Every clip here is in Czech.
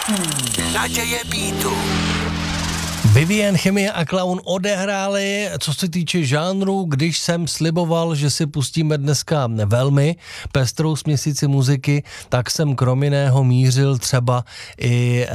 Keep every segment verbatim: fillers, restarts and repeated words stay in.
Naděje beatu. Vyvian, Chemie a Clown odehráli, co se týče žánru, když jsem sliboval, že si pustíme dneska velmi pestrou směsici muziky, tak jsem krom jiného mířil třeba i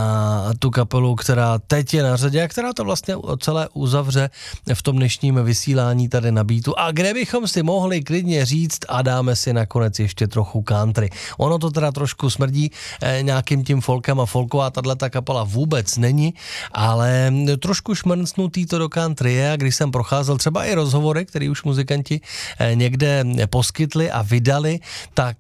na tu kapelu, která teď je na řadě a která to vlastně celé uzavře v tom dnešním vysílání tady na Beatu. A kde bychom si mohli klidně říct a dáme si nakonec ještě trochu country. Ono to teda trošku smrdí eh, nějakým tím folkem a folková tato kapela vůbec není, ale trošku šmrncnutý to do country je, a když jsem procházel třeba i rozhovory, které už muzikanti někde poskytli a vydali, tak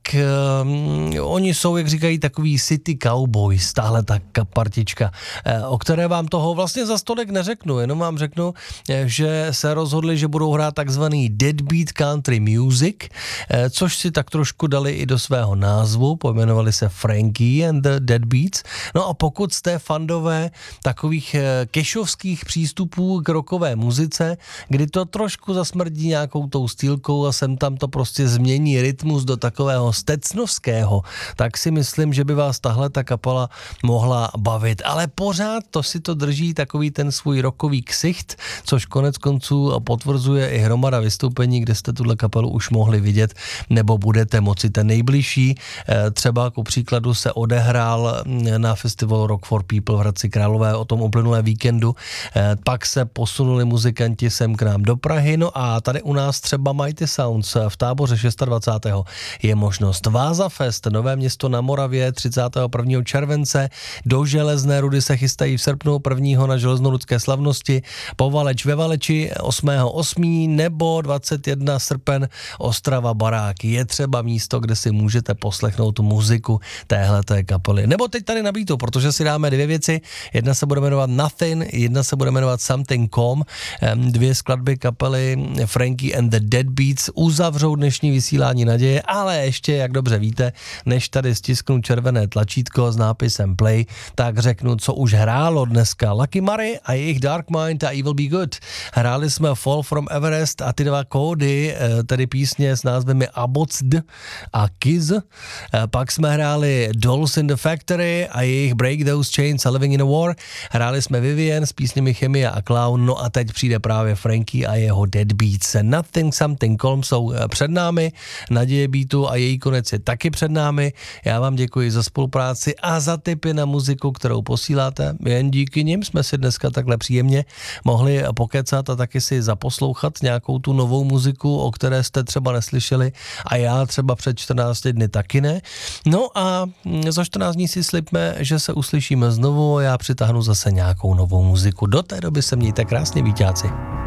um, oni jsou, jak říkají, takový city cowboys, tahle ta partička, o které vám toho vlastně za stolik neřeknu, jenom vám řeknu, že se rozhodli, že budou hrát takzvaný deadbeat country music, což si tak trošku dali i do svého názvu, pojmenovali se Frankie and the Deadbeats. No a pokud jste fandové takových kešovských přístupů k rockové muzice, kdy to trošku zasmrdí nějakou tou stýlkou a sem tam to prostě změní rytmus do takového stecnovského, tak si myslím, že by vás tahle ta kapela mohla bavit. Ale pořád to si to drží takový ten svůj rockový ksicht, což konec konců potvrzuje i hromada vystoupení, kde jste tuhle kapelu už mohli vidět, nebo budete moci. Ten nejbližší třeba ku příkladu se odehrál na festivalu Rock for People v Hradci Králové o tom uplynulé víkendu. Pak se posunuli muzikanti sem k nám do Prahy, no a tady u nás třeba Mighty Sounds v Táboře dvacátého šestého je možnost. Váza Fest, Nové Město na Moravě třicátého prvního července, do Železné Rudy se chystají v srpnu prvního na železnorudské slavnosti, Povaleč ve Valeči osmého osmého nebo dvacátého prvního srpen Ostrava Barák. Je třeba místo, kde si můžete poslechnout muziku téhleté kapely. Nebo teď tady na Beatu, protože si dáme dvě věci. Jedna se bude jmenovat Nothing, jedna se bude jmenovat Something Calm. Dvě skladby kapely Frankie and the Deadbeats uzavřou dnešní vysílání Naděje, ale ještě, jak dobře víte, než tady stisknu červené tlačítko s nápisem Play, tak řeknu, co už hrálo dneska. Lucky Murray a jejich Dark Mind a Evil Be Good. Hráli jsme Fall from Everest a ty dva kódy, tedy písně s názvemi Abocd a Kiss. Pak jsme hráli Dolls in the Factory a jejich Break Those Chains a Living in a War. Hráli jsme Vyvian s písněmi Chemie a Clown, no a teď přijde právě Frankie a jeho Deadbeats. Nothing Something Calm jsou před námi, Naděje Beatu a její konec je taky před námi. Já vám děkuji za spolupráci a za tipy na muziku, kterou posíláte. Jen díky nim jsme si dneska takhle příjemně mohli pokecat a taky si zaposlouchat nějakou tu novou muziku, o které jste třeba neslyšeli a já třeba před čtrnácti dny taky ne. No a za čtrnáct dní si slibme, že se uslyšíme znovu a já přitáhnu zase nějakou novou muziku. Do té doby se mějte krásně, víťáci.